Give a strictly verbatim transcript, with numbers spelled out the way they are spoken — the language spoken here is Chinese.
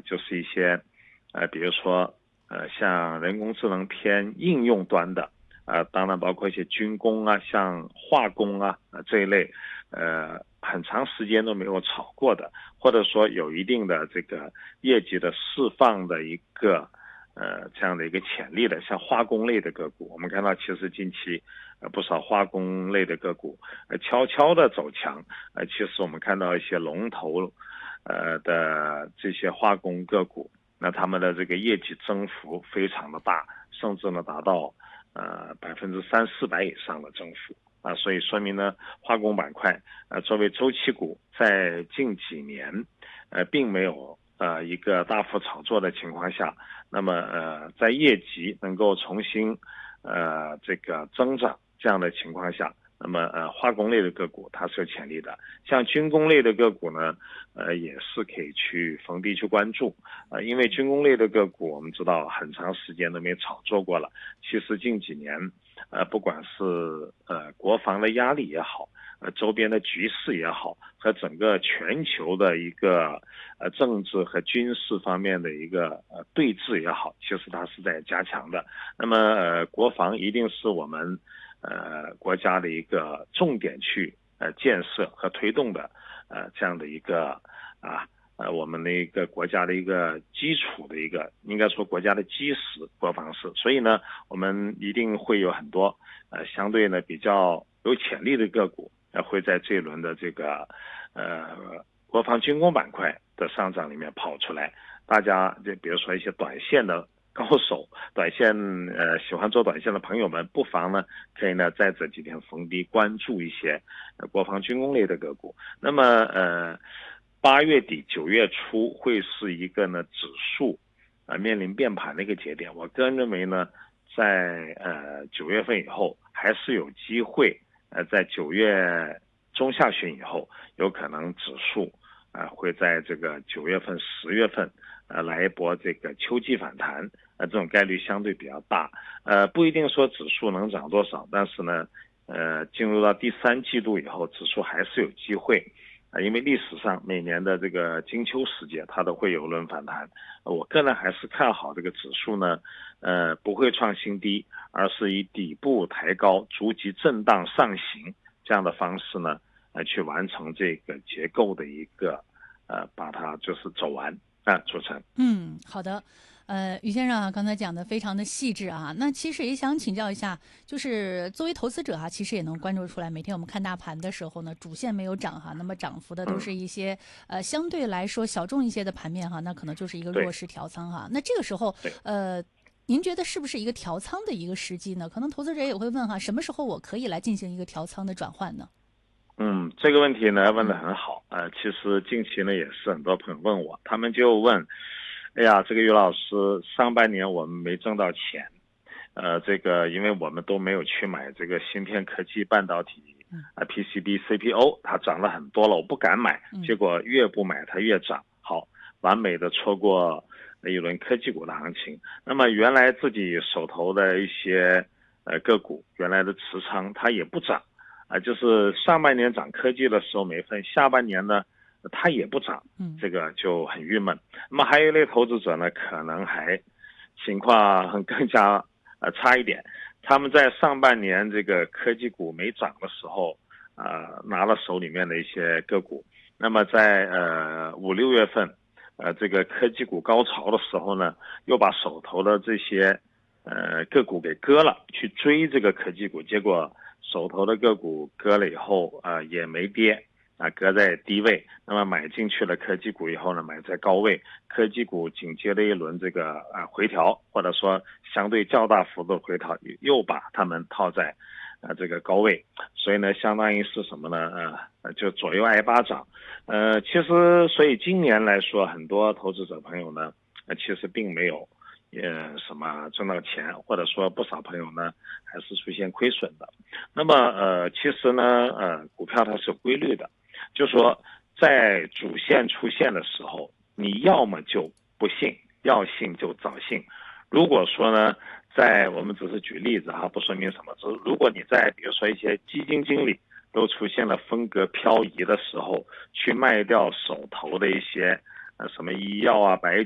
就是一些呃，比如说呃，像人工智能偏应用端的，呃，当然包括一些军工啊，像化工啊、呃、这一类，呃，很长时间都没有炒过的，或者说有一定的这个业绩的释放的一个呃这样的一个潜力的，像化工类的个股，我们看到其实近期呃不少化工类的个股呃悄悄的走强，呃，其实我们看到一些龙头呃的这些化工个股，那他们的这个业绩增幅非常的大，甚至呢达到呃百分之三四百以上的增幅啊，所以说明呢，化工板块呃作为周期股，在近几年呃并没有呃一个大幅炒作的情况下，那么呃在业绩能够重新呃这个增长这样的情况下，那么呃化工类的个股它是有潜力的，像军工类的个股呢，呃也是可以去逢低去关注啊、呃，因为军工类的个股我们知道很长时间都没炒作过了，其实近几年呃不管是呃国防的压力也好，呃周边的局势也好，和整个全球的一个呃政治和军事方面的一个呃对峙也好，其实它是在加强的。那么呃国防一定是我们呃国家的一个重点去呃建设和推动的呃这样的一个啊呃我们的一个国家的一个基础的一个，应该说国家的基石，国防是，所以呢我们一定会有很多呃相对呢比较有潜力的个股呃会在这一轮的这个呃国防军工板块的上涨里面跑出来，大家就比如说一些短线的高手，短线呃喜欢做短线的朋友们，不妨呢可以呢在这几天逢低关注一些、呃、国防军工类的个股。那么呃八月底九月初会是一个呢指数啊、呃、面临变盘的一个节点。我个人认为呢，在呃九月份以后还是有机会，呃在九月中下旬以后，有可能指数啊、呃、会在这个九月份十月份呃来一波这个秋季反弹。呃，这种概率相对比较大，呃，不一定说指数能涨多少，但是呢，呃，进入到第三季度以后，指数还是有机会，啊、呃，因为历史上每年的这个金秋时节，它都会有轮反弹，呃我个人还是看好这个指数呢，呃，不会创新低，而是以底部抬高，逐级震荡上行这样的方式呢，呃，去完成这个结构的一个，呃，把它就是走完啊，主持人。 嗯，好的。呃，于先生啊，刚才讲的非常的细致啊。那其实也想请教一下，就是作为投资者啊，其实也能关注出来，每天我们看大盘的时候呢，主线没有涨哈，那么涨幅的都是嗯， 一些呃相对来说小众一些的盘面哈，那可能就是一个弱对势调仓哈。那这个时候， 对。 呃，您觉得是不是一个调仓的一个时机呢？可能投资者也会问哈，什么时候我可以来进行一个调仓的转换呢？ 嗯，这个问题呢问得嗯很好，呃，其实近期呢也是很多朋友问我，他们就问，哎呀，这个于老师，上半年我们没挣到钱，呃，这个因为我们都没有去买这个芯片科技半导体嗯啊、P C B、C P O，它涨了很多了，我不敢买， 嗯结果越不买它越涨，好，完美的错过一轮科技股的行情。那么原来自己手头的一些呃个股，原来的持仓它也不涨。啊，就是上半年涨科技的时候没份，下半年呢，它也不涨， 嗯这个就很郁闷。那么还有一类投资者呢，可能还情况更加呃差一点，他们在上半年这个科技股没涨的时候，呃拿了手里面的一些个股，那么在呃五六月份，呃这个科技股高潮的时候呢，又把手头的这些呃个股给割了，去追这个科技股，结果手头的个股割了以后，啊、呃、也没跌，啊，割在低位，那么买进去了科技股以后呢，买在高位，科技股紧接着一轮这个啊、呃、回调，或者说相对较大幅度的回调，又把他们套在啊、呃、这个高位，所以呢，相当于是什么呢？呃，就左右挨巴掌。呃，其实所以今年来说，很多投资者朋友呢，呃，其实并没有。呃，什么挣到钱，或者说不少朋友呢，还是出现亏损的。那么，呃，其实呢，呃，股票它是有规律的，就说在主线出现的时候，你要么就不信，要信就早信。如果说呢，在我们只是举例子哈，不说明什么，就是如果你在比如说一些基金经理都出现了风格漂移的时候，去卖掉手头的一些呃什么医药啊、白